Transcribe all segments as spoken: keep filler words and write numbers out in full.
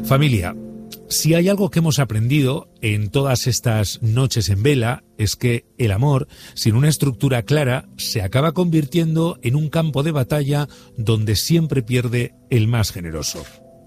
Familia, si hay algo que hemos aprendido en todas estas noches en vela es que el amor, sin una estructura clara, se acaba convirtiendo en un campo de batalla donde siempre pierde el más generoso.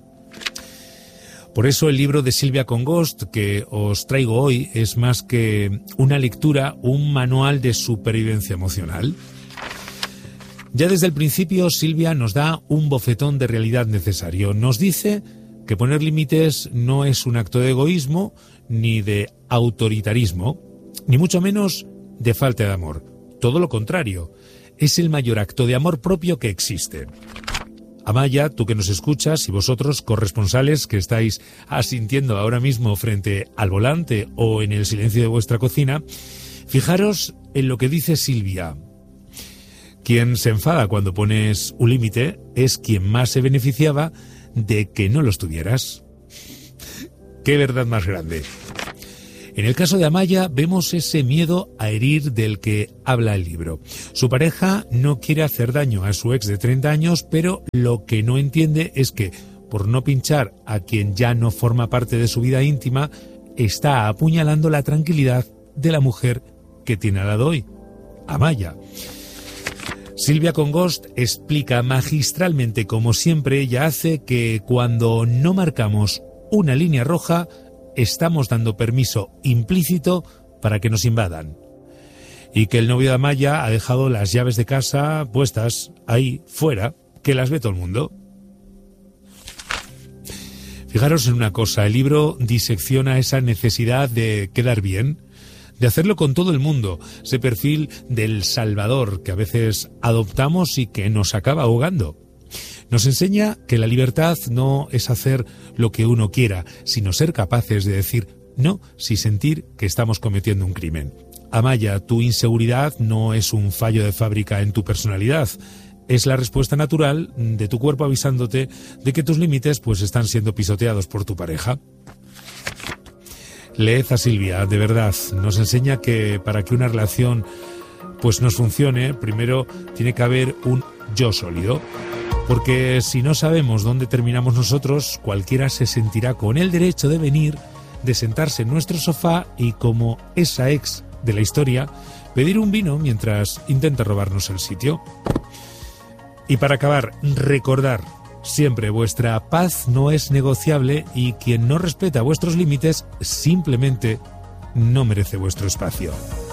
Por eso el libro de Silvia Congost que os traigo hoy es más que una lectura, un manual de supervivencia emocional. Ya desde el principio Silvia nos da un bofetón de realidad necesario. Nos dice que poner límites no es un acto de egoísmo ni de autoritarismo, ni mucho menos de falta de amor. Todo lo contrario, es el mayor acto de amor propio que existe. Amaya, tú que nos escuchas y vosotros, corresponsales que estáis asintiendo ahora mismo frente al volante o en el silencio de vuestra cocina, fijaros en lo que dice Silvia. Quien se enfada cuando pones un límite es quien más se beneficiaba de que no los tuvieras. ¡Qué verdad más grande! En el caso de Amaya vemos ese miedo a herir del que habla el libro. Su pareja no quiere hacer daño a su ex de treinta años, pero lo que no entiende es que, por no pinchar a quien ya no forma parte de su vida íntima, está apuñalando la tranquilidad de la mujer que tiene al lado hoy, Amaya. Silvia Congost explica magistralmente, como siempre ella hace, que cuando no marcamos una línea roja, estamos dando permiso implícito para que nos invadan. Y que el novio de Amaya ha dejado las llaves de casa puestas ahí, fuera, que las ve todo el mundo. Fijaros en una cosa, el libro disecciona esa necesidad de quedar bien, de hacerlo con todo el mundo, ese perfil del salvador que a veces adoptamos y que nos acaba ahogando. Nos enseña que la libertad no es hacer lo que uno quiera, sino ser capaces de decir no sin sentir que estamos cometiendo un crimen. Amaya, tu inseguridad no es un fallo de fábrica en tu personalidad, es la respuesta natural de tu cuerpo avisándote de que tus límites pues están siendo pisoteados por tu pareja. Leed a Silvia, de verdad, nos enseña que para que una relación pues nos funcione, primero tiene que haber un yo sólido, porque si no sabemos dónde terminamos nosotros, cualquiera se sentirá con el derecho de venir, de sentarse en nuestro sofá y, como esa ex de la historia, pedir un vino mientras intenta robarnos el sitio. Y para acabar, recordar siempre, vuestra paz no es negociable y quien no respeta vuestros límites simplemente no merece vuestro espacio.